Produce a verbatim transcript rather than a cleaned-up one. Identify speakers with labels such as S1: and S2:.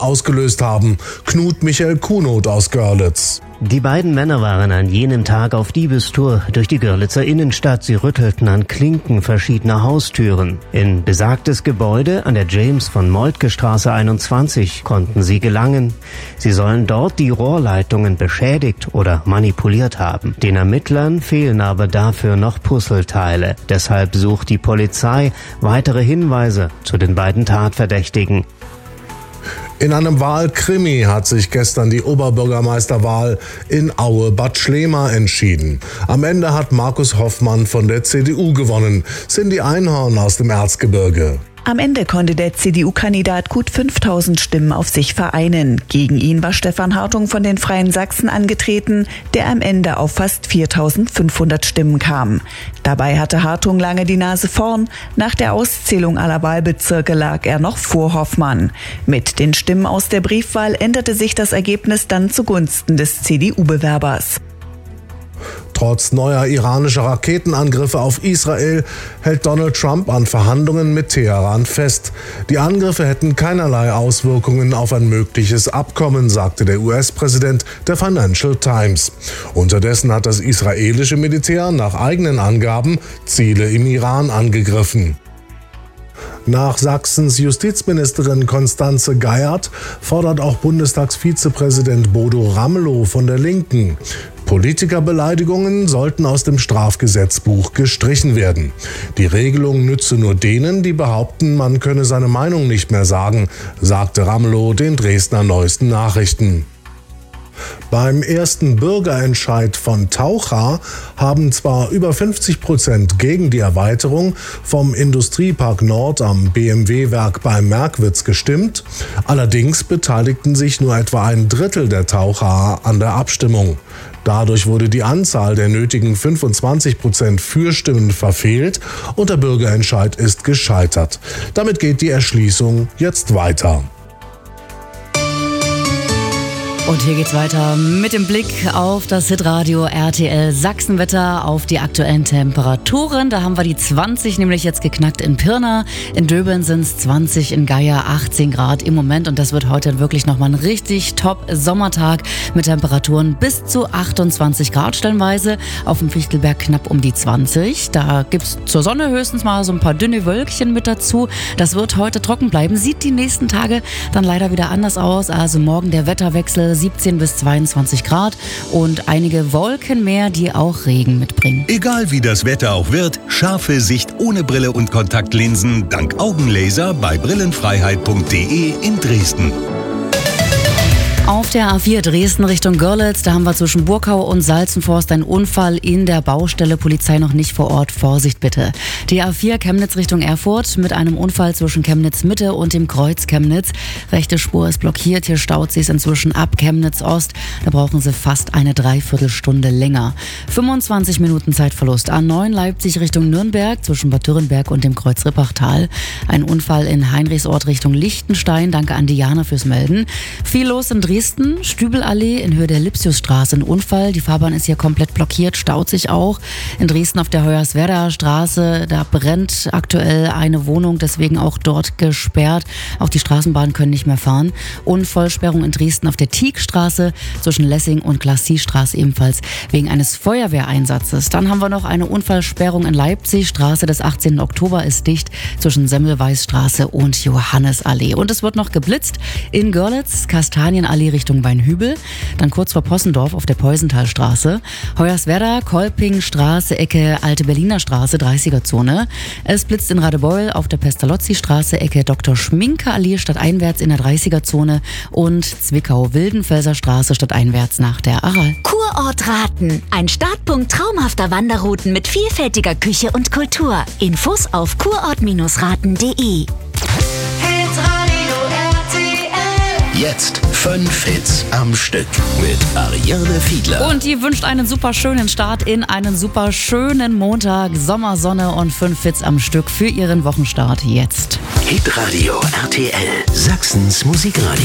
S1: ausgelöst haben. Knut Michael Kunoth aus Görlitz.
S2: Die beiden Männer waren an jenem Tag auf Diebestour durch die Görlitzer Innenstadt. Sie rüttelten an Klinken verschiedener Haustüren. In besagtes Gebäude an der James von Moltke Straße einundzwanzig konnten sie gelangen. Sie sollen dort die Rohrleitungen beschädigt oder manipuliert haben. Den Ermittlern fehlen aber dafür noch Puzzleteile. Deshalb sucht die Polizei weitere Hinweise zu den beiden Tatverdächtigen.
S1: In einem Wahlkrimi hat sich gestern die Oberbürgermeisterwahl in Aue-Bad Schlema entschieden. Am Ende hat Markus Hoffmann von der C D U gewonnen. Cindy Einhorn aus dem Erzgebirge.
S3: Am Ende konnte der C D U-Kandidat gut fünftausend Stimmen auf sich vereinen. Gegen ihn war Stefan Hartung von den Freien Sachsen angetreten, der am Ende auf fast viertausendfünfhundert Stimmen kam. Dabei hatte Hartung lange die Nase vorn. Nach der Auszählung aller Wahlbezirke lag er noch vor Hoffmann. Mit den Stimmen aus der Briefwahl änderte sich das Ergebnis dann zugunsten des C D U-Bewerbers.
S1: Trotz neuer iranischer Raketenangriffe auf Israel hält Donald Trump an Verhandlungen mit Teheran fest. Die Angriffe hätten keinerlei Auswirkungen auf ein mögliches Abkommen, sagte der U S-Präsident der Financial Times. Unterdessen hat das israelische Militär nach eigenen Angaben Ziele im Iran angegriffen. Nach Sachsens Justizministerin Constanze Geiert fordert auch Bundestagsvizepräsident Bodo Ramelow von der Linken. Politikerbeleidigungen sollten aus dem Strafgesetzbuch gestrichen werden. Die Regelung nütze nur denen, die behaupten, man könne seine Meinung nicht mehr sagen, sagte Ramelow den Dresdner Neuesten Nachrichten. Beim ersten Bürgerentscheid von Taucha haben zwar über fünfzig Prozent gegen die Erweiterung vom Industriepark Nord am B M W-Werk bei Merkwitz gestimmt, allerdings beteiligten sich nur etwa ein Drittel der Taucher an der Abstimmung. Dadurch wurde die Anzahl der nötigen fünfundzwanzig Prozent Für-Stimmen verfehlt und der Bürgerentscheid ist gescheitert. Damit geht die Erschließung jetzt weiter.
S4: Und hier geht's weiter mit dem Blick auf das Hitradio R T L Sachsenwetter, auf die aktuellen Temperaturen. Da haben wir die zwanzig nämlich jetzt geknackt in Pirna. In Döbeln sind es zwanzig, in Geier achtzehn Grad im Moment. Und das wird heute wirklich nochmal ein richtig top Sommertag mit Temperaturen bis zu achtundzwanzig Grad stellenweise. Auf dem Fichtelberg knapp um die zwanzig. Da gibt's zur Sonne höchstens mal so ein paar dünne Wölkchen mit dazu. Das wird heute trocken bleiben. Sieht die nächsten Tage dann leider wieder anders aus. Also morgen der Wetterwechsel, siebzehn bis zweiundzwanzig Grad und einige Wolken mehr, die auch Regen mitbringen.
S5: Egal wie das Wetter auch wird, scharfe Sicht ohne Brille und Kontaktlinsen dank Augenlaser bei brillenfreiheit punkt de in Dresden.
S4: Auf der A vier Dresden Richtung Görlitz, da haben wir zwischen Burkau und Salzenforst einen Unfall in der Baustelle. Polizei noch nicht vor Ort, Vorsicht bitte. Die A vier Chemnitz Richtung Erfurt mit einem Unfall zwischen Chemnitz Mitte und dem Kreuz Chemnitz. Rechte Spur ist blockiert, hier staut sich inzwischen ab Chemnitz Ost. Da brauchen sie fast eine Dreiviertelstunde länger. fünfundzwanzig Minuten Zeitverlust. A neun Leipzig Richtung Nürnberg zwischen Bad Dürrenberg und dem Kreuz Rippachtal. Ein Unfall in Heinrichsort Richtung Lichtenstein. Danke an Diana fürs Melden. Viel los in Dresden. Dresden, Stübelallee in Höhe der Lipsiusstraße, ein Unfall. Die Fahrbahn ist hier komplett blockiert, staut sich auch. In Dresden auf der Hoyerswerdaer Straße, da brennt aktuell eine Wohnung, deswegen auch dort gesperrt. Auch die Straßenbahnen können nicht mehr fahren. Unfallsperrung in Dresden auf der Tieckstraße zwischen Lessing und Glacis-Straße ebenfalls wegen eines Feuerwehreinsatzes. Dann haben wir noch eine Unfallsperrung in Leipzig. Straße des achtzehnten Oktober ist dicht zwischen Semmelweisstraße und Johannesallee. Und es wird noch geblitzt in Görlitz, Kastanienallee Richtung Weinhübel, dann kurz vor Possendorf auf der Peusenthalstraße, Hoyerswerda, Kolpingstraße, Ecke Alte Berliner Straße, dreißiger Zone. Es blitzt in Radebeul auf der Pestalozzi-Straße, Ecke Doktor Schminke-Allee stadteinwärts in der dreißiger Zone und Zwickau-Wildenfelser Straße stadteinwärts nach der Aral.
S6: Kurort Raten, ein Startpunkt traumhafter Wanderrouten mit vielfältiger Küche und Kultur. Infos auf kurort raten punkt de.
S5: Jetzt fünf Hits am Stück mit Ariane Fiedler.
S4: Und die wünscht einen super schönen Start in einen super schönen Montag, Sommersonne und fünf Hits am Stück für ihren Wochenstart jetzt.
S5: Hitradio R T L, Sachsens Musikradio.